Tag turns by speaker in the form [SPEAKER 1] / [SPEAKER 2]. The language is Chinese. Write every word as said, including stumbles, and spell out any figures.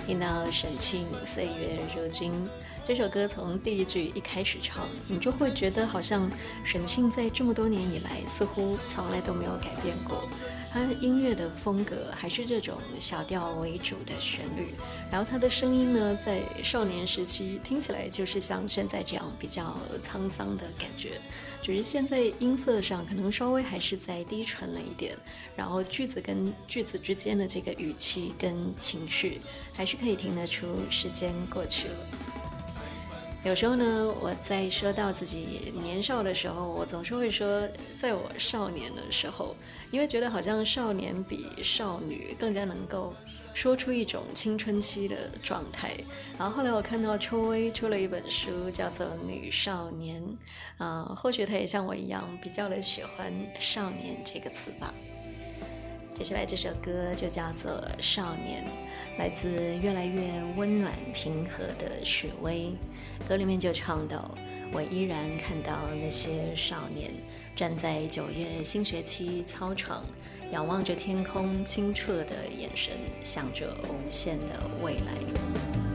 [SPEAKER 1] 听到沈庆岁月如金这首歌，从第一句一开始唱，你就会觉得好像沈庆在这么多年以来似乎从来都没有改变过，他音乐的风格还是这种小调为主的旋律，然后他的声音呢，在少年时期听起来就是像现在这样比较沧桑的感觉，只是现在音色上可能稍微还是再低沉了一点，然后句子跟句子之间的这个语气跟情绪还是可以听得出时间过去了。有时候呢，我在说到自己年少的时候，我总是会说在我少年的时候，因为觉得好像少年比少女更加能够说出一种青春期的状态。然后后来我看到邱薇出了一本书叫做《女少年》，啊、呃，或许她也像我一样比较的喜欢少年这个词吧。接下来这首歌就叫做《少年》，来自越来越温暖平和的许巍，歌里面就唱到，我依然看到那些少年站在九月新学期操场，仰望着天空清澈的眼神，向着无限的未来。